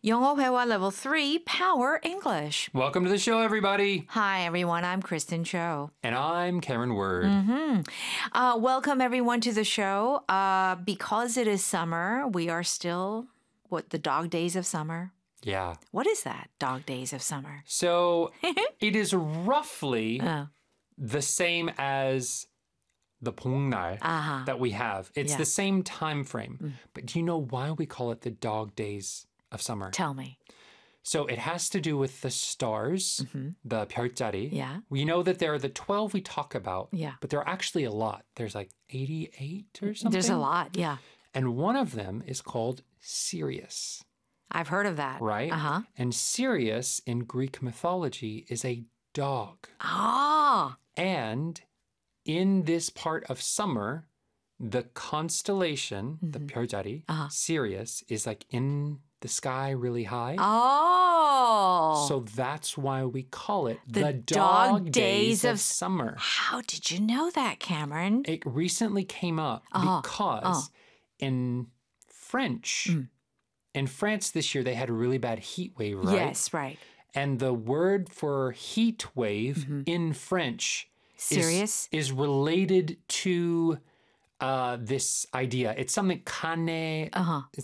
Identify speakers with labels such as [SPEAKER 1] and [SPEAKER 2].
[SPEAKER 1] 영어 회화 level 3 Power English.
[SPEAKER 2] Welcome to the show, everybody.
[SPEAKER 1] Hi, everyone. I'm Kristen Cho.
[SPEAKER 2] And I'm Cameron Word.
[SPEAKER 1] Welcome, everyone, to the show. Because it is summer, we are still, the dog days of summer?
[SPEAKER 2] Yeah.
[SPEAKER 1] What is that, dog days of summer?
[SPEAKER 2] So it is roughly
[SPEAKER 1] Oh.
[SPEAKER 2] the same as the Pongnal that we have. It's the same time frame. But do you know why we call it the dog days of summer?
[SPEAKER 1] Tell me.
[SPEAKER 2] So it has to do with the stars, the 별자리.
[SPEAKER 1] Yeah.
[SPEAKER 2] We know that there are the 12 we talk about,
[SPEAKER 1] Yeah.
[SPEAKER 2] but there are actually a lot. There's like 88 or something.
[SPEAKER 1] There's a lot, yeah.
[SPEAKER 2] And one of them is called Sirius.
[SPEAKER 1] I've heard of that.
[SPEAKER 2] Right?
[SPEAKER 1] Uh-huh.
[SPEAKER 2] And Sirius in Greek mythology is a dog.
[SPEAKER 1] Ah.
[SPEAKER 2] And in this part of summer, the constellation, the 별자리, Sirius, is like in the sky really high.
[SPEAKER 1] Oh.
[SPEAKER 2] So that's why we call it
[SPEAKER 1] The
[SPEAKER 2] the dog
[SPEAKER 1] days
[SPEAKER 2] days
[SPEAKER 1] of
[SPEAKER 2] of summer.
[SPEAKER 1] How did you know that, Cameron?
[SPEAKER 2] It recently came up because in French, in France this year, they had a really bad heat wave, right?
[SPEAKER 1] Yes, right.
[SPEAKER 2] And the word for heat wave in French
[SPEAKER 1] Sirius?
[SPEAKER 2] is related to this idea. It's something kane.